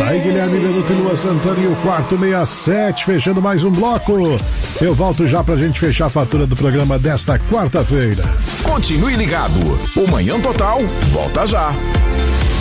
Tá aí Guilherme Benuto e Lua Santana e o quarto 67, fechando mais um bloco. Eu volto já pra gente fechar a fatura do programa desta quarta-feira. Continue ligado. O Manhã Total volta já.